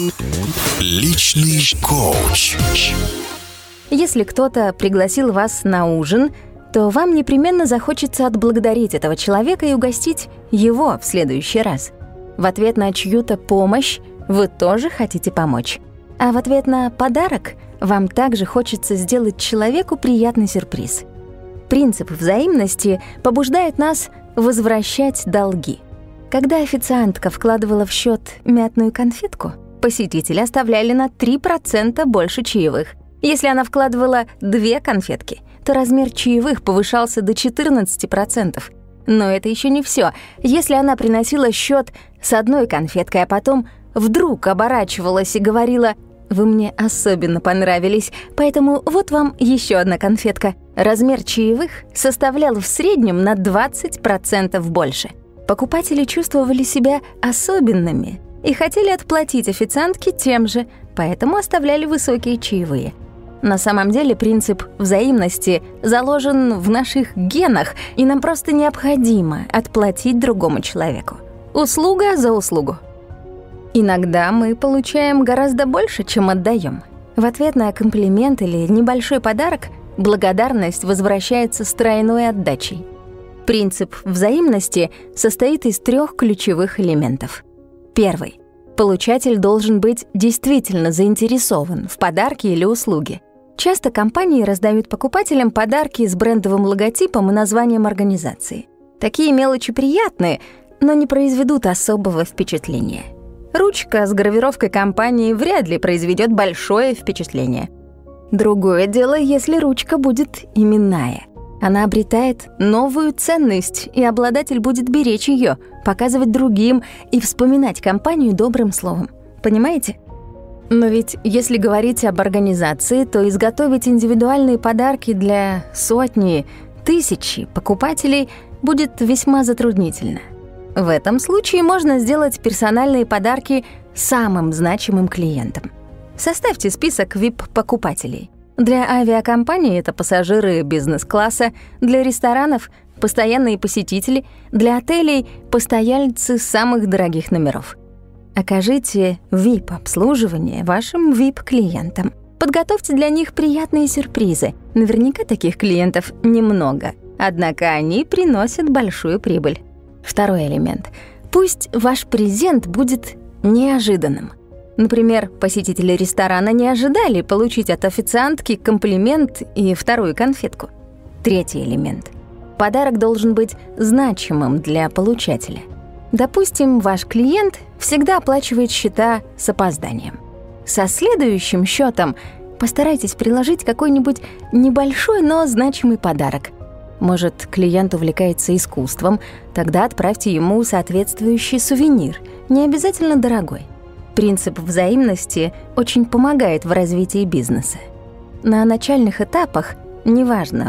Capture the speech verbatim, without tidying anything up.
Личный коуч. Если кто-то пригласил вас на ужин, то вам непременно захочется отблагодарить этого человека и угостить его в следующий раз. В ответ на чью-то помощь вы тоже хотите помочь. А в ответ на подарок вам также хочется сделать человеку приятный сюрприз. Принцип взаимности побуждает нас возвращать долги. Когда официантка вкладывала в счет мятную конфетку, посетители оставляли на три процента больше чаевых. Если она вкладывала две конфетки, то размер чаевых повышался до четырнадцати процентов. Но это еще не все. Если она приносила счет с одной конфеткой, а потом вдруг оборачивалась и говорила: «Вы мне особенно понравились, поэтому вот вам еще одна конфетка», размер чаевых составлял в среднем на двадцать процентов больше. Покупатели чувствовали себя особенными и хотели отплатить официантке тем же, поэтому оставляли высокие чаевые. На самом деле принцип взаимности заложен в наших генах, и нам просто необходимо отплатить другому человеку. Услуга за услугу. Иногда мы получаем гораздо больше, чем отдаем. В ответ на комплимент или небольшой подарок благодарность возвращается с тройной отдачей. Принцип взаимности состоит из трех ключевых элементов. Первый. Получатель должен быть действительно заинтересован в подарке или услуге. Часто компании раздают покупателям подарки с брендовым логотипом и названием организации. Такие мелочи приятные, но не произведут особого впечатления. Ручка с гравировкой компании вряд ли произведет большое впечатление. Другое дело, если ручка будет именная. Она обретает новую ценность, и обладатель будет беречь ее, показывать другим и вспоминать компанию добрым словом. Понимаете? Но ведь если говорить об организации, то изготовить индивидуальные подарки для сотни, тысячи покупателей будет весьма затруднительно. В этом случае можно сделать персональные подарки самым значимым клиентам. Составьте список ви ай пи-покупателей. Для авиакомпаний это пассажиры бизнес-класса, для ресторанов — постоянные посетители, для отелей — постояльцы самых дорогих номеров. Окажите ви ай пи-обслуживание вашим ви ай пи-клиентам. Подготовьте для них приятные сюрпризы. Наверняка таких клиентов немного, однако они приносят большую прибыль. Второй элемент. Пусть ваш презент будет неожиданным. Например, посетители ресторана не ожидали получить от официантки комплимент и вторую конфетку. Третий элемент. Подарок должен быть значимым для получателя. Допустим, ваш клиент всегда оплачивает счета с опозданием. Со следующим счетом постарайтесь приложить какой-нибудь небольшой, но значимый подарок. Может, клиент увлекается искусством, тогда отправьте ему соответствующий сувенир, не обязательно дорогой. Принцип взаимности очень помогает в развитии бизнеса. На начальных этапах, неважно,